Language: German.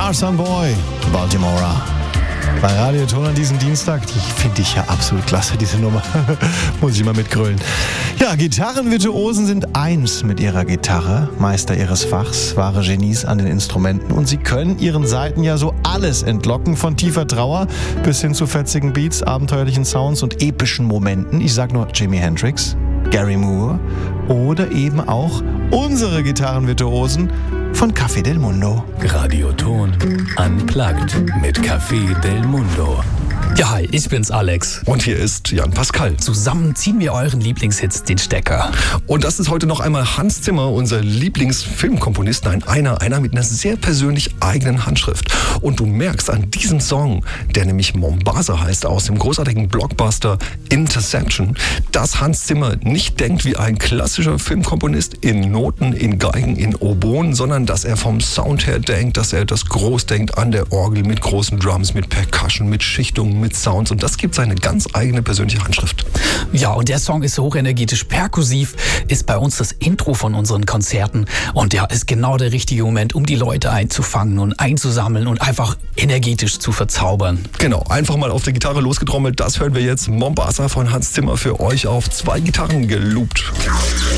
Garson Boy, Baltimora. Bei Radio Ton an diesem Dienstag, die finde ich ja absolut klasse, diese Nummer. Muss ich mal mitgrölen. Ja, Gitarrenvirtuosen sind eins mit ihrer Gitarre, Meister ihres Fachs, wahre Genies an den Instrumenten. Und sie können ihren Saiten ja so alles entlocken, von tiefer Trauer bis hin zu fetzigen Beats, abenteuerlichen Sounds und epischen Momenten. Ich sag nur Jimi Hendrix, Gary Moore oder eben auch unsere Gitarrenvirtuosen von Café del Mundo. Radio Ton Unplugged mit Café del Mundo. Ja, hi, ich bin's Alex. Und hier ist Jan Pascal. Zusammen ziehen wir euren Lieblingshits den Stecker. Und das ist heute noch einmal Hans Zimmer, unser Lieblingsfilmkomponist. Nein, einer mit einer sehr persönlich eigenen Handschrift. Und du merkst an diesem Song, der nämlich Mombasa heißt, aus dem großartigen Blockbuster Interception, dass Hans Zimmer nicht denkt wie ein klassischer Filmkomponist in Noten, in Geigen, in Oboen, sondern dass er vom Sound her denkt, dass er das groß denkt an der Orgel mit großen Drums, mit Percussion, mit Schichtungen, mit Sounds, und das gibt seine ganz eigene persönliche Handschrift. Ja, und der Song ist hochenergetisch perkussiv, ist bei uns das Intro von unseren Konzerten und ja, ist genau der richtige Moment, um die Leute einzufangen und einzusammeln und einfach energetisch zu verzaubern. Genau, einfach mal auf der Gitarre losgetrommelt, das hören wir jetzt. Mombasa von Hans Zimmer für euch auf 2 Gitarren geloopt.